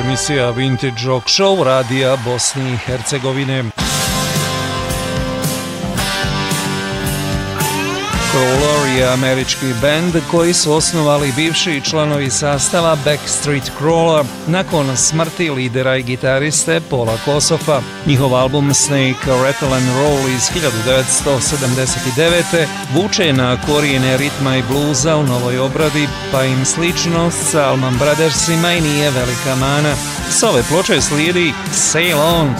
emisija Vintage Rock Show radija Bosne i Hercegovine. Crawler je američki bend koji su osnovali bivši članovi sastava Backstreet Crawler nakon smrti lidera i gitariste Paula Kossofa. Njihov album Snake, Rattle and Roll iz 1979. vuče na korijene ritma i bluza u novoj obradi, pa im sličnost sa Allman Brothersima i nije velika mana. S ove ploče slijedi Sail On.